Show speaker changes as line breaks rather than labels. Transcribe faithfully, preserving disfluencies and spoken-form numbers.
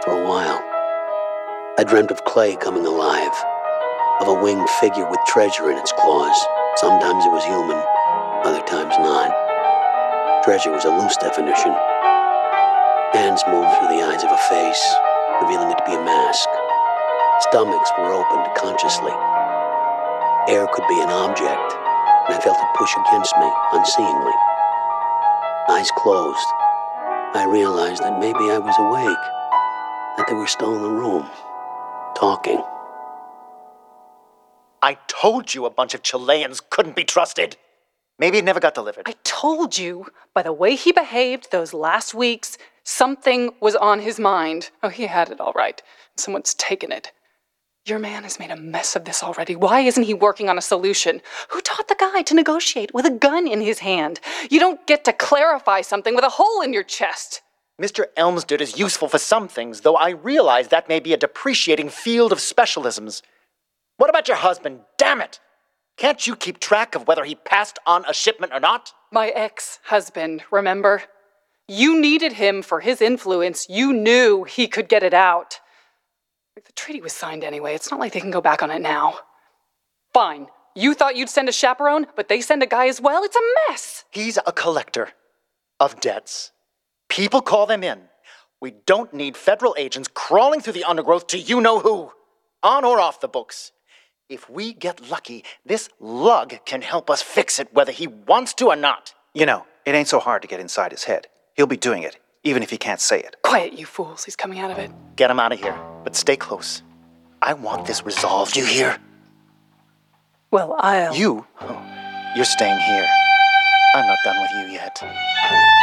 For a while, I dreamt of clay coming alive, of a winged figure with treasure in its claws. Sometimes it was human, other times not. Treasure was a loose definition. Hands moved through the eyes of a face, revealing it to be a mask. Stomachs were opened consciously. Air could be an object, and I felt it push against me, unseeingly. Eyes closed, I realized that maybe I was awake, that they were still in the room, talking.
I told you a bunch of Chileans couldn't be trusted. Maybe it never got delivered.
I told you, by the way he behaved those last weeks, something was on his mind. Oh, he had it all right. Someone's taken it. Your man has made a mess of this already. Why isn't he working on a solution? Who taught the guy to negotiate with a gun in his hand? You don't get to clarify something with a hole in your chest.
Mister Elmsted is useful for some things, though I realize that may be a depreciating field of specialisms. What about your husband? Damn it! Can't you keep track of whether he passed on a shipment or not?
My ex-husband, remember? You needed him for his influence. You knew he could get it out. The treaty was signed anyway. It's not like they can go back on it now. Fine. You thought you'd send a chaperone, but they send a guy as well? It's a mess.
He's a collector of debts. People call them in. We don't need federal agents crawling through the undergrowth to you-know-who, on or off the books. If we get lucky, this lug can help us fix it whether he wants to or not.
You know, it ain't so hard to get inside his head. He'll be doing it, even if he can't say it.
Quiet, you fools. He's coming out of it.
Get him out of here, but stay close. I want this resolved, you hear?
Well, I'll...
You? Oh, you're staying here. I'm not done with you yet.